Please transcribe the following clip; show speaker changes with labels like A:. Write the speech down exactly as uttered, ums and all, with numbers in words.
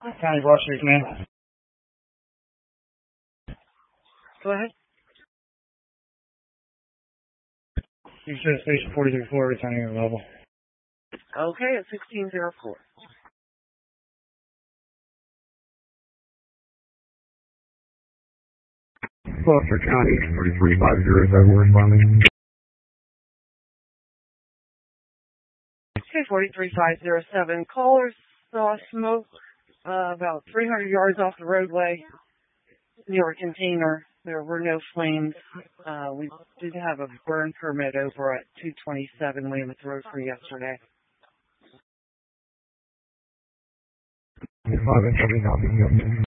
A: County Washington, man. Go ahead. You said station forty-three four returning your level.
B: Okay, at sixteen oh four.
C: Foster County, forty-three five zero is that word running?
B: Okay, forty-three five zero seven. Callers saw smoke uh, about three hundred yards off the roadway near a container. There were no flames. Uh, we did have a burn permit over at two twenty-seven Weymouth Road for yesterday.
C: five and seventy,